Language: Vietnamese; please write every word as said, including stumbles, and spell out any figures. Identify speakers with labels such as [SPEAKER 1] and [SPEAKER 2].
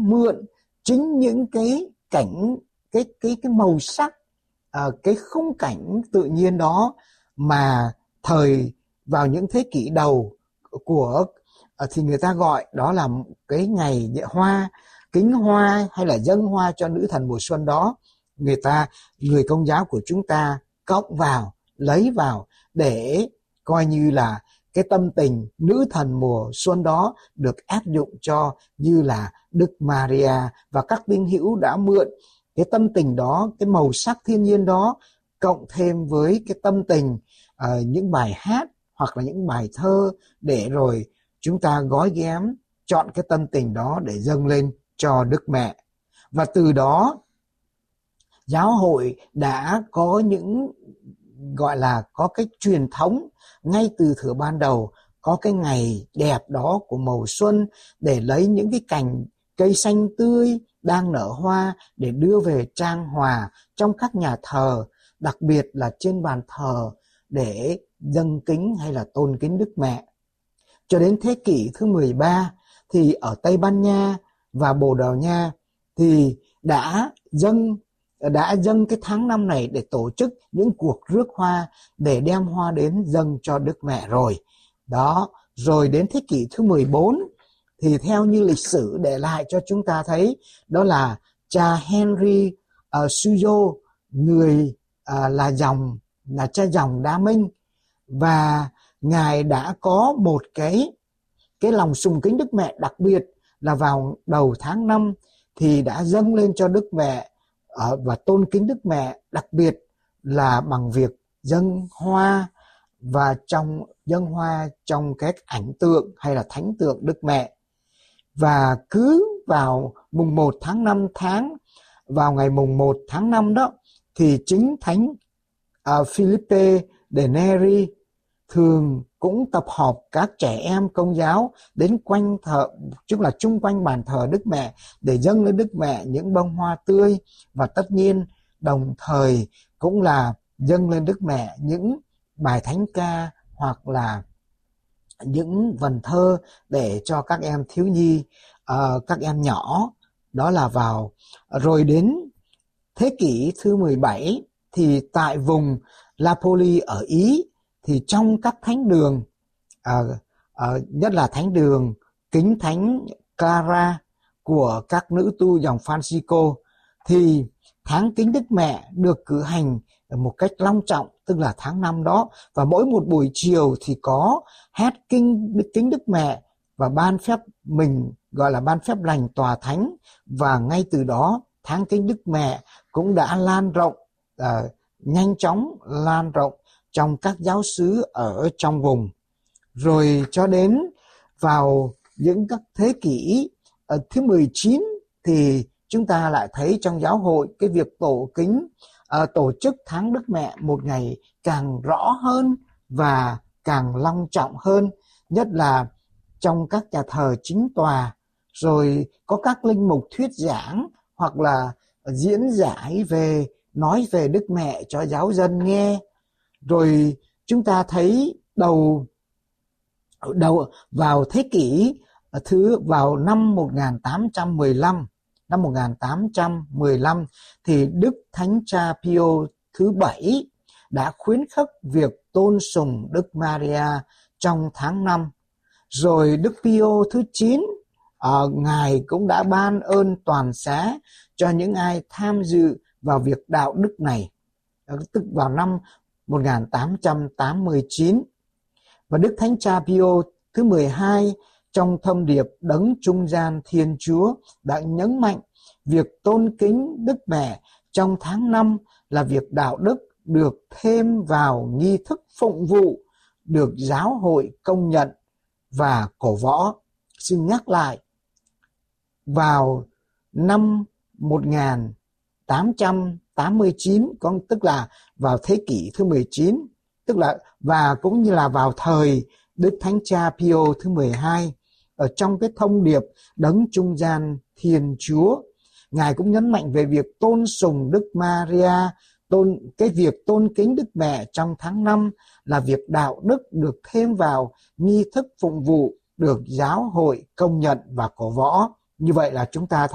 [SPEAKER 1] mượn chính những cái cảnh, cái cái cái màu sắc, à, cái khung cảnh tự nhiên đó mà thời vào những thế kỷ đầu của à, thì người ta gọi đó là cái ngày hoa, kính hoa hay là dâng hoa cho nữ thần mùa xuân đó. Người ta, người Công giáo của chúng ta cộng vào, lấy vào để coi như là cái tâm tình nữ thần mùa xuân đó được áp dụng cho như là Đức Maria, và các tín hữu đã mượn cái tâm tình đó, cái màu sắc thiên nhiên đó, cộng thêm với cái tâm tình uh, những bài hát hoặc là những bài thơ, để rồi chúng ta gói ghém chọn cái tâm tình đó để dâng lên cho Đức Mẹ. Và từ đó giáo hội đã có những gọi là có cái truyền thống ngay từ thuở ban đầu, có cái ngày đẹp đó của màu xuân để lấy những cái cành cây xanh tươi đang nở hoa để đưa về trang hòa trong các nhà thờ, đặc biệt là trên bàn thờ để dâng kính hay là tôn kính Đức Mẹ. Cho đến thế kỷ thứ mười ba thì ở Tây Ban Nha và Bồ Đào Nha thì đã dâng đã dâng cái tháng năm này để tổ chức những cuộc rước hoa để đem hoa đến dâng cho Đức Mẹ rồi. Đó, rồi đến thế kỷ thứ mười bốn thì theo như lịch sử để lại cho chúng ta thấy, đó là cha Henry uh, Suyo, người uh, là dòng là cha dòng Đa Minh, và ngài đã có một cái cái lòng sùng kính Đức Mẹ đặc biệt là vào đầu tháng năm thì đã dâng lên cho Đức Mẹ uh, và tôn kính Đức Mẹ, đặc biệt là bằng việc dâng hoa, và trong dâng hoa trong các ảnh tượng hay là thánh tượng Đức Mẹ. Và cứ vào mùng một tháng năm tháng vào ngày mùng một tháng năm đó thì chính thánh uh, Philippe de Neri thường cũng tập hợp các trẻ em Công giáo đến quanh thờ, tức là chung quanh bàn thờ Đức Mẹ để dâng lên Đức Mẹ những bông hoa tươi, và tất nhiên đồng thời cũng là dâng lên Đức Mẹ những bài thánh ca hoặc là những vần thơ để cho các em thiếu nhi, uh, các em nhỏ. Đó là vào rồi đến thế kỷ thứ mười bảy thì tại vùng Napoli ở Ý thì trong các thánh đường, uh, uh, nhất là thánh đường kính thánh Clara của các nữ tu dòng Francisco, thì tháng kính Đức Mẹ được cử hành một cách long trọng, tức là tháng năm đó, và mỗi một buổi chiều thì có hát kinh kính Đức Mẹ và ban phép mình gọi là ban phép lành tòa thánh. Và ngay từ đó tháng kính Đức Mẹ cũng đã lan rộng, uh, nhanh chóng lan rộng trong các giáo xứ ở trong vùng. Rồi cho đến vào những các thế kỷ uh, thứ mười chín thì chúng ta lại thấy trong giáo hội cái việc tổ kính, uh, tổ chức tháng Đức Mẹ một ngày càng rõ hơn và càng long trọng hơn, nhất là trong các nhà thờ chính tòa. Rồi có các linh mục thuyết giảng hoặc là diễn giải về, nói về Đức Mẹ cho giáo dân nghe. Rồi chúng ta thấy đầu đầu vào thế kỷ thứ vào năm một nghìn tám trăm mười lăm, năm một nghìn tám trăm mười lăm thì Đức Thánh Cha Pio thứ bảy đã khuyến khích việc tôn sùng Đức Maria trong tháng năm. Rồi Đức Pio thứ chín, uh, Ngài cũng đã ban ơn toàn xá cho những ai tham dự vào việc đạo đức này, tức vào năm một nghìn tám trăm tám mươi chín. Và Đức Thánh Cha Pio thứ mười hai trong thông điệp Đấng Trung gian Thiên Chúa đã nhấn mạnh việc tôn kính Đức Mẹ trong tháng năm là việc đạo đức được thêm vào nghi thức phụng vụ, được giáo hội công nhận và cổ võ. Xin nhắc lại, vào năm một nghìn tám trăm tám mươi chín, có tức là vào thế kỷ thứ mười chín, tức là và cũng như là vào thời Đức Thánh Cha Pio thứ mười hai, ở trong cái thông điệp Đấng Trung gian Thiên Chúa, Ngài cũng nhấn mạnh về việc tôn sùng Đức Maria, tôn cái việc tôn kính Đức Mẹ trong tháng năm là việc đạo đức được thêm vào nghi thức phụng vụ, được giáo hội công nhận và cổ võ. Như vậy là chúng ta